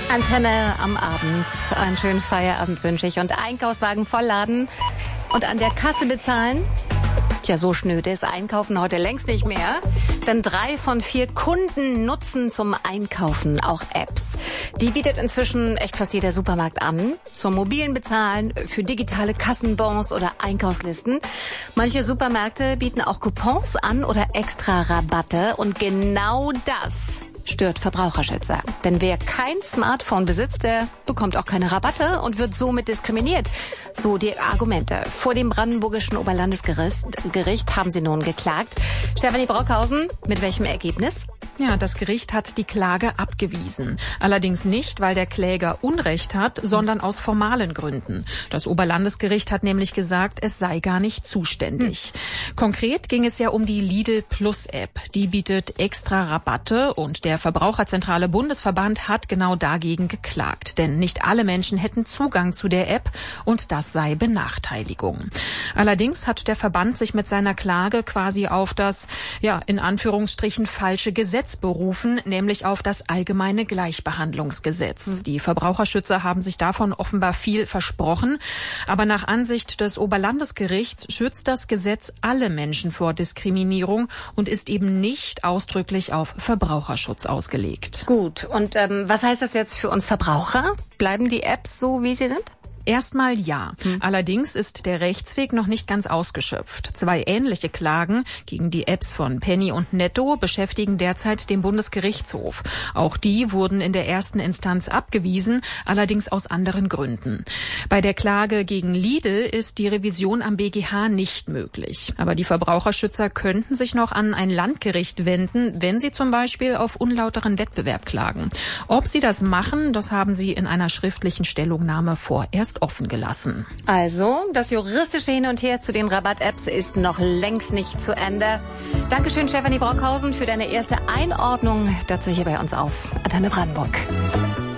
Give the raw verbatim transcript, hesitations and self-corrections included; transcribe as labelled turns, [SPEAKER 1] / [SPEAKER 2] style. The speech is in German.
[SPEAKER 1] Antenne am Abend. Einen schönen Feierabend wünsche ich. Und Einkaufswagen vollladen und an der Kasse bezahlen. Tja, so schnöde ist Einkaufen heute längst nicht mehr. Denn drei von vier Kunden nutzen zum Einkaufen auch Apps. Die bietet inzwischen echt fast jeder Supermarkt an. Zum mobilen Bezahlen, für digitale Kassenbons oder Einkaufslisten. Manche Supermärkte bieten auch Coupons an oder extra Rabatte. Und genau das stört Verbraucherschützer. Denn wer kein Smartphone besitzt, der bekommt auch keine Rabatte und wird somit diskriminiert. So die Argumente. Vor dem brandenburgischen Oberlandesgericht Gericht haben sie nun geklagt. Stefanie Brockhausen, mit welchem Ergebnis?
[SPEAKER 2] Ja, das Gericht hat die Klage abgewiesen. Allerdings nicht, weil der Kläger Unrecht hat, sondern aus formalen Gründen. Das Oberlandesgericht hat nämlich gesagt, es sei gar nicht zuständig. Hm. Konkret ging es ja um die Lidl Plus App. Die bietet extra Rabatte und der Verbraucherzentrale Bundesverband hat genau dagegen geklagt. Denn nicht alle Menschen hätten Zugang zu der App und das sei Benachteiligung. Allerdings hat der Verband sich mit seiner Klage quasi auf das, ja, in Anführungsstrichen falsche Gesetz berufen, nämlich auf das allgemeine Gleichbehandlungsgesetz. Die Verbraucherschützer haben sich davon offenbar viel versprochen, aber nach Ansicht des Oberlandesgerichts schützt das Gesetz alle Menschen vor Diskriminierung und ist eben nicht ausdrücklich auf Verbraucherschutz ausgelegt.
[SPEAKER 1] Gut, und ähm, was heißt das jetzt für uns Verbraucher? Bleiben die Apps so, wie sie sind?
[SPEAKER 2] Erstmal ja. Hm. Allerdings ist der Rechtsweg noch nicht ganz ausgeschöpft. Zwei ähnliche Klagen gegen die Apps von Penny und Netto beschäftigen derzeit den Bundesgerichtshof. Auch die wurden in der ersten Instanz abgewiesen, allerdings aus anderen Gründen. Bei der Klage gegen Lidl ist die Revision am B G H nicht möglich. Aber die Verbraucherschützer könnten sich noch an ein Landgericht wenden, wenn sie zum Beispiel auf unlauteren Wettbewerb klagen. Ob sie das machen, das haben sie in einer schriftlichen Stellungnahme vorerst offen gelassen.
[SPEAKER 1] Also, das juristische Hin und Her zu den Rabatt-Apps ist noch längst nicht zu Ende. Dankeschön, Stefanie Brockhausen, für deine erste Einordnung dazu hier bei uns auf Antenne Brandenburg.